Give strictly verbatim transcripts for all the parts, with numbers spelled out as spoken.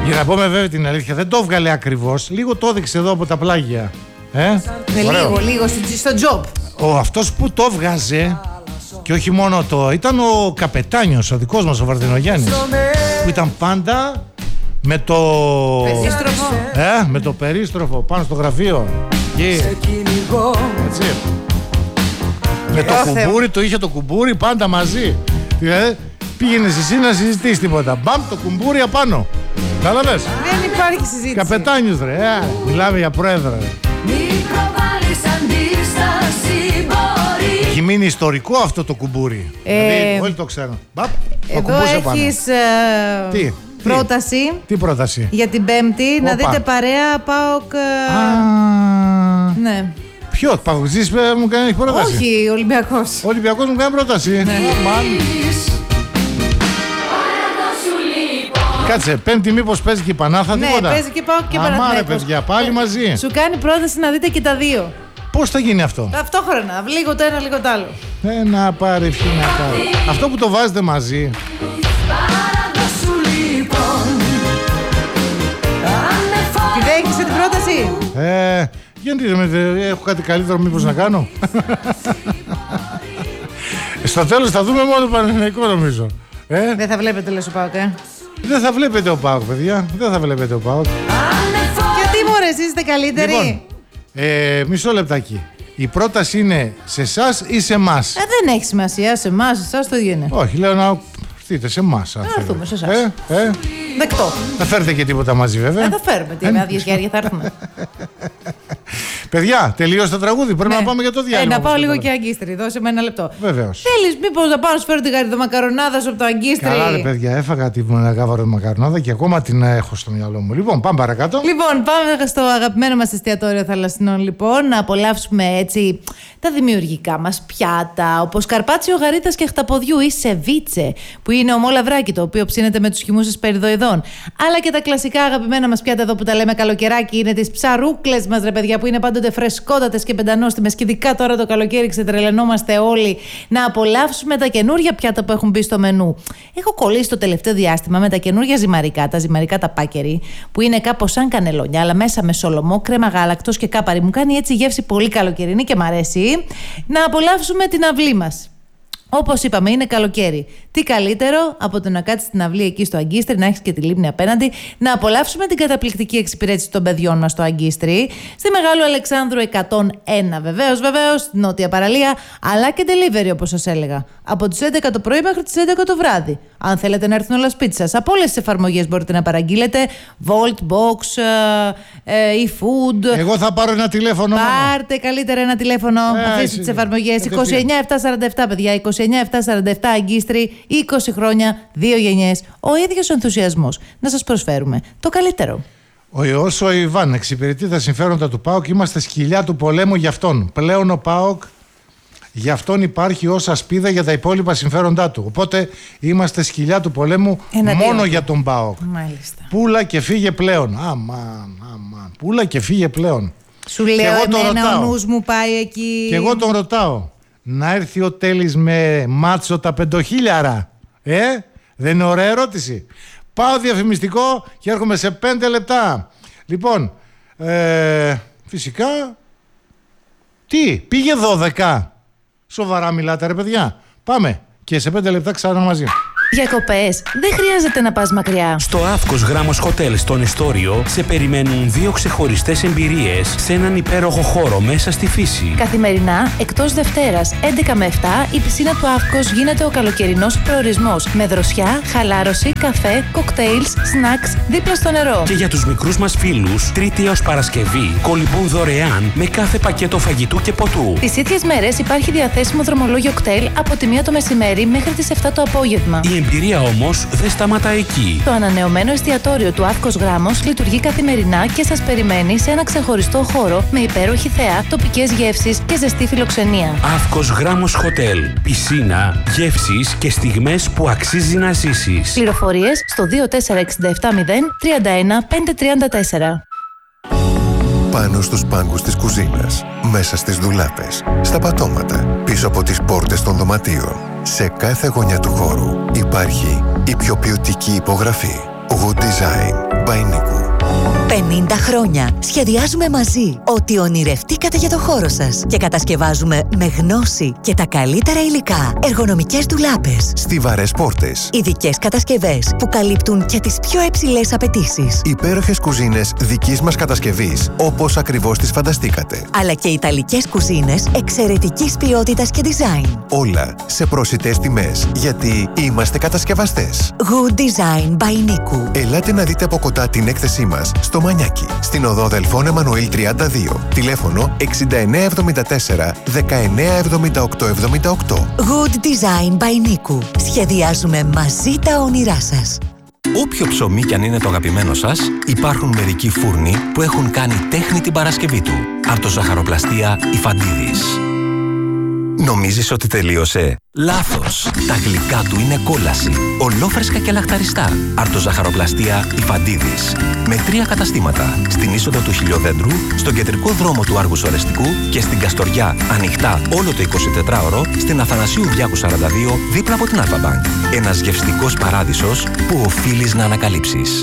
Για να πούμε βέβαια την αλήθεια, δεν το έβγαλε ακριβώς. Λίγο το έδειξε εδώ από τα πλάγια. Ε? Ναι, λίγο, λίγο στο job. Ο αυτός που το έβγαζε, και όχι μόνο το, ήταν ο καπετάνιος, ο δικός μας ο Βαρδινογιάννης, που ήταν πάντα με το περίστροφο, ε, με το περίστροφο πάνω στο γραφείο. Και... έτσι. Με το κουμπούρι, το είχε το κουμπούρι πάντα μαζί. Δηλαδή πήγαινες εσύ να συζητήσεις τίποτα. Μπαμ, το κουμπούρι απάνω. Κατάλαβες. Δεν υπάρχει συζήτηση. Καπετάνιος ρε, ε, μιλάμε για πρόεδρο. Έχει μείνει ιστορικό αυτό το κουμπούρι. Ε, δηλαδή όλοι το ξέρουν. Μπαπ, εδώ έχεις ε, τι, πρόταση. Τι, τι πρόταση. Για την Πέμπτη. Οπα. Να δείτε παρέα ΠΑΟΚ. Α, ναι. Ποιο, Παοκτζής μου κάνει πρόταση. Όχι, ο Ολυμπιακός. Ο Ολυμπιακός μου κάνει πρόταση. Ναι. Κάτσε, Πέμπτη μήπως παίζει και η Πανάθα, ναι, τίποτα. Ναι, παίζει και ΠΑΟΚ και Παναθηναϊκός. Αμάρε παιδιά, πάλι μαζί. Σου κάνει πρόταση να δείτε και τα δύο. Πώς θα γίνει αυτό. Ταυτόχρονα, λίγο το ένα, λίγο το άλλο. Ε, να πάρει, ευχή να πάρει. Αυτό που το βάζετε μαζί. Τη δέχεσαι την πρόταση. Ε, γιατί έχω κάτι καλύτερο μήπως να κάνω. Στο τέλος θα δούμε μόνο το Παναθηναϊκό νομίζω. Ε? Δεν θα βλέπετε λες ο ΠΑΟΚ, ε. Δεν θα βλέπετε ο ΠΑΟΚ, παιδιά. Δεν θα βλέπετε ο ΠΑΟΚ. Γιατί μωρέ, εσείς είστε καλύτεροι. Λοιπόν, ε, μισό λεπτάκι. Η πρόταση είναι σε εσάς ή σε εμάς. Ε, δεν έχει σημασία. Σε εμάς, σε εσάς το ίδιο είναι. Όχι, λέω να έρθετε σε εμάς. Να έρθουμε σε εσάς. Ε, ε. Δεκτό. Θα φέρετε και τίποτα μαζί, βέβαια. Ε, θα φέρουμε. Τι με άδειες χέρια θα έρθουμε. Παιδιά, τελείωσε το τραγούδι. Πρέπει ναι. να πάμε για το διάλειμμα. Ε, να πάω λίγο και αγκίστρι. Δώσε με ένα λεπτό. Βεβαίως. Θέλεις μήπως να πάω να σου φέρω τη γαριδομακαρονάδα σου από το αγκίστρι. Καλά, ρε παιδιά, έφαγα τη γαριδομακαρονάδα και ακόμα την έχω στο μυαλό μου. Λοιπόν, πάμε παρακάτω. Λοιπόν, πάμε στο αγαπημένο μας εστιατόριο θαλασσινών, λοιπόν, να απολαύσουμε έτσι τα δημιουργικά μας πιάτα, όπως καρπάτσιο γαρίδας και χταποδιού ή σεβίτσε, που είναι ομόλαυράκι το οποίο ψήνεται με τους χυμούς εσπεριδοειδών. Αλλά και τα κλασικά αγαπημένα μας πιάτα εδώ που τα λέμε καλοκαιράκι, είναι τις ψαρούκλες μας, ρε παιδιά, που είναι πάντοτε φρεσκότατες και πεντανόστιμες. Και ειδικά τώρα το καλοκαίρι ξετρελαινόμαστε όλοι να απολαύσουμε τα καινούργια πιάτα που έχουν μπει στο μενού. Έχω κολλήσει το τελευταίο διάστημα με τα καινούργια ζυμαρικά, τα ζυμαρικά τα πάκερι, που είναι κάπως σαν κανελόνια, αλλά μέσα με σολομό, κρέμα γάλακτος και κάπαρι. Μου κάνει έτσι γεύση πολύ καλοκαιρινή και μ' αρέσει. Να απολαύσουμε την αυλή μας. Όπως είπαμε, είναι καλοκαίρι. Τι καλύτερο από το να κάτσεις στην αυλή εκεί στο Αγκίστρι, να έχεις και τη λίμνη απέναντι, να απολαύσουμε την καταπληκτική εξυπηρέτηση των παιδιών μας στο Αγκίστρι, στη Μεγάλου Αλεξάνδρου εκατόν ένα βεβαίως, βεβαίως, στην νότια παραλία, αλλά και delivery όπως σας έλεγα. Από τις έντεκα το πρωί μέχρι τις έντεκα το βράδυ. Αν θέλετε να έρθουν όλα σπίτι σας, από όλες τις εφαρμογές μπορείτε να παραγγείλετε. Volt, Box, eFood. Εγώ θα πάρω ένα τηλέφωνο. Πάρτε καλύτερα ένα τηλέφωνο. Ε, αφήστε τις εφαρμογές. είκοσι εννιά επτακόσια σαράντα επτά, παιδιά. είκοσι εννιά επτακόσια σαράντα επτά Αγκίστρι, είκοσι χρόνια, δύο γενιές. Ο ίδιος ο ενθουσιασμός. Να σας προσφέρουμε το καλύτερο. Ο Ιωός ο Ιβάν εξυπηρετεί τα συμφέροντα του ΠΑΟΚ. Είμαστε σκυλιά του πολέμου για αυτόν. Πλέον ο ΠΑΟΚ γι' αυτόν υπάρχει ως ασπίδα για τα υπόλοιπα συμφέροντά του. Οπότε είμαστε σκυλιά του πολέμου εναντίον μόνο για τον ΠΑΟΚ. Μάλιστα. Πούλα και φύγε πλέον. Αμάν, αμάν. Πούλα και φύγε πλέον. Σου λέω, εμένα ο νους μου πάει εκεί. Και εγώ τον ρωτάω. Να έρθει ο Τέλης με μάτσο τα πεντοχίλιαρα. Ε, δεν είναι ωραία ερώτηση. Πάω διαφημιστικό και έρχομαι σε πέντε λεπτά. Λοιπόν, ε, φυσικά, τι, πήγε δώδεκα. Σοβαρά μιλάτε ρε παιδιά. Πάμε και σε πέντε λεπτά ξανά μαζί. Διακοπές, δεν χρειάζεται να πας μακριά. Στο Αύκος Γράμμος Hotel στον Εστόριο σε περιμένουν δύο ξεχωριστές εμπειρίες σε έναν υπέροχο χώρο μέσα στη φύση. Καθημερινά, εκτός Δευτέρας, έντεκα με επτά, η πισίνα του Αύκος γίνεται ο καλοκαιρινός προορισμός. Με δροσιά, χαλάρωση, καφέ, κοκτέιλς, σνακς δίπλα στο νερό. Και για τους μικρούς μας φίλους, Τρίτη έως Παρασκευή, κολυμπούν δωρεάν με κάθε πακέτο φαγητού και ποτού. Τις ίδιες μέρες υπάρχει διαθέσιμο δρομολόγιο κτέλ από τη μία το μεσημέρι μέχρι τις επτά το απόγευμα. Η εμπειρία όμως δεν σταματά εκεί. Το ανανεωμένο εστιατόριο του Αύκος Γράμμος λειτουργεί καθημερινά και σας περιμένει σε ένα ξεχωριστό χώρο με υπέροχη θέα, τοπικές γεύσεις και ζεστή φιλοξενία. Αύκος Γράμμος Hotel. Πισίνα, γεύσεις και στιγμές που αξίζει να ζήσεις. Πληροφορίες στο δύο τέσσερα έξι επτά μηδέν τρία ένα πέντε τρία τέσσερα. Πάνω στους πάγκους της κουζίνας, μέσα στις ντουλάπες, στα πατώματα, πίσω από τις πόρτες των δωματίων. Σε κάθε γωνιά του χώρου υπάρχει η πιο ποιοτική υπογραφή. Good Design by Niku. πενήντα χρόνια σχεδιάζουμε μαζί ό,τι ονειρευτήκατε για το χώρο σας και κατασκευάζουμε με γνώση και τα καλύτερα υλικά εργονομικές ντουλάπες, Στιβαρές πόρτες, ειδικές κατασκευές που καλύπτουν και τις πιο υψηλές απαιτήσεις, υπέροχες κουζίνες δικής μας κατασκευής, όπως ακριβώς τις φανταστήκατε. αλλά και ιταλικές κουζίνες εξαιρετικής ποιότητας και design. Όλα σε προσιτές τιμές, γιατί είμαστε κατασκευαστές. Good Design by Niku. Ελάτε να δείτε από κοντά την έκθεσή μας στο Μανιάκι, στην οδό Δελφών Εμμανουήλ τριάντα δύο. Τηλέφωνο εξήντα εννέα εβδομήντα τέσσερα δεκαεννέα εβδομήντα οκτώ εβδομήντα οκτώ. Good Design by Niku. Σχεδιάζουμε μαζί τα όνειρά σας. Όποιο ψωμί κι αν είναι το αγαπημένο σας, υπάρχουν μερικοί φούρνοι που έχουν κάνει τέχνη την Παρασκευή του. Αρτοζαχαροπλαστεία Ιφαντίδης. Νομίζεις ότι τελείωσε? Λάθος! Τα γλυκά του είναι κόλαση. Ολόφρεσκα και λαχταριστά. Αρτοζαχαροπλαστεία Ιφαντίδης. Με τρία καταστήματα. Στην είσοδο του Χιλιοδέντρου, στον κεντρικό δρόμο του Άργους Ορεστικού και στην Καστοριά, ανοιχτά όλο το εικοσιτετράωρο, στην Αθανασίου Διάκου σαράντα δύο, δίπλα από την Αλφα-Μπανκ. Ένας γευστικός παράδεισος που οφείλεις να ανακαλύψεις.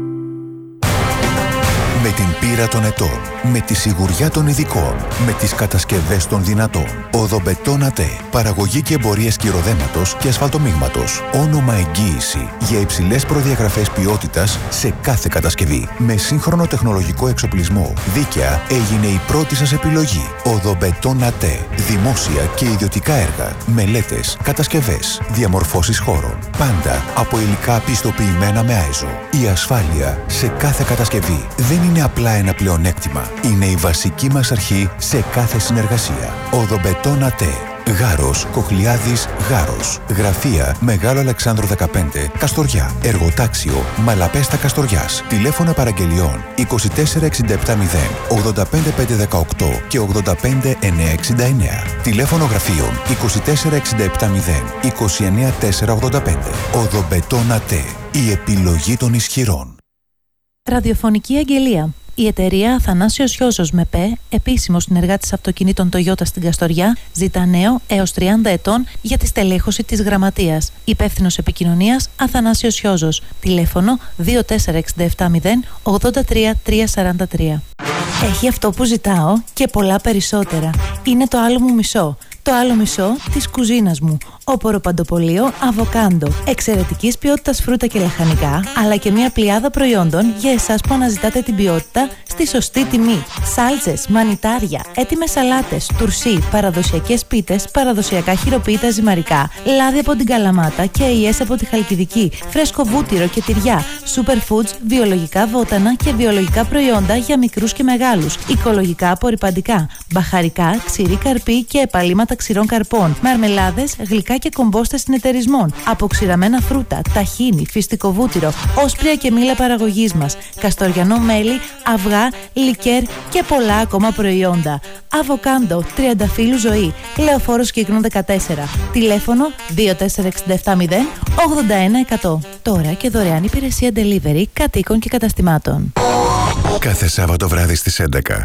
Με την πείρα των ετών, με τη σιγουριά των ειδικών, με τις κατασκευές των δυνατών. Οδομπετόν ΑΤΕ. Παραγωγή και εμπορίες κυροδέματος και ασφαλτομίγματος. Όνομα εγγύηση για υψηλές προδιαγραφές ποιότητας σε κάθε κατασκευή. Με σύγχρονο τεχνολογικό εξοπλισμό. Δίκαια έγινε η πρώτη σας επιλογή. Οδομπετόν ΑΤΕ. Δημόσια και ιδιωτικά έργα. Μελέτες, κατασκευές, διαμορφώσεις χώρων. Πάντα από υλικά πιστοποιημένα με άιζο. Η ασφάλεια σε κάθε κατασκευή δεν είναι απλά ένα πλεονέκτημα. Είναι η βασική μας αρχή σε κάθε συνεργασία. Οδομπετόν ΑΤΕ. Γάρος, Κοχλιάδης, Γάρος. Γραφεία Μεγάλο Αλεξάνδρου δεκαπέντε, Καστοριά. Εργοτάξιο Μαλαπέστα Καστοριάς. Τηλέφωνα παραγγελιών είκοσι τέσσερα εξήντα επτά μηδέν ογδόντα πέντε πεντακόσια δεκαοκτώ και ογδόντα πέντε εννιακόσια εξήντα εννέα. Τηλέφωνο γραφείων είκοσι τέσσερα εξήντα επτά μηδέν είκοσι εννέα τετρακόσια ογδόντα πέντε. Οδομπετόν ΑΤΕ. Η επιλογή των ισχυρών. Ραδιοφωνική αγγελία. Η εταιρεία Αθανάσιος Γιώζος με ΠΕ, επίσημος συνεργάτης αυτοκινήτων Toyota στην Καστοριά, ζητά νέο έως τριάντα ετών για τη στελέχωση της γραμματείας. Υπεύθυνος επικοινωνίας Αθανάσιος Γιώζος. Τηλέφωνο δύο τέσσερα έξι επτά μηδέν ογδόντα τρία τριακόσια σαράντα τρία. Έχει αυτό που ζητάω και πολλά περισσότερα. Είναι το άλλο μου μισό. Το άλλο μισό της κουζίνας μου. Όπορο παντοπολείο Αβοκάντο. Εξαιρετικής ποιότητας φρούτα και λαχανικά, αλλά και μια πλειάδα προϊόντων για εσάς που αναζητάτε την ποιότητα στη σωστή τιμή. Σάλτσες, μανιτάρια, έτοιμες σαλάτες, τουρσί, παραδοσιακές πίτες, παραδοσιακά χειροποίητα ζυμαρικά, λάδι από την Καλαμάτα και αειές από τη Χαλκιδική, φρέσκο βούτυρο και τυριά, superfoods, βιολογικά βότανα και βιολογικά προϊόντα για μικρούς και μεγάλους, οικολογικά απορρυπαντικά, μπαχαρικά, ξηρή καρπή και επαλήματα ξηρών καρπών, μαρμελάδες, γλυκά και κομπόστες συνεταιρισμών, αποξηραμένα φρούτα, ταχίνι, φυστικό βούτυρο, όσπρια και μήλα παραγωγής μας, καστοριανό μέλι, αυγά, λικέρ και πολλά ακόμα προϊόντα. Αβοκάντο, τριανταφύλου ζωή, Λεωφόρος Κύκνων δεκατέσσερα. Τηλέφωνο δύο τέσσερα έξι επτά μηδέν ογδόντα ένα εκατό. Τώρα και δωρεάν υπηρεσία delivery κατοίκων και καταστημάτων. Κάθε Σάββατο βράδυ στις έντεκα.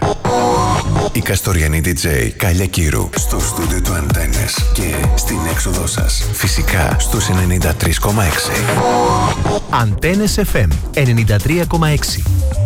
Η Καστοριανή ντι τζέι Κάλια Κύρου στο στούντιο του Αντένες και στην έξοδό σας. Φυσικά στους ενενήντα τρία κόμμα έξι. Αντένες εφ εμ ενενήντα τρία κόμμα έξι.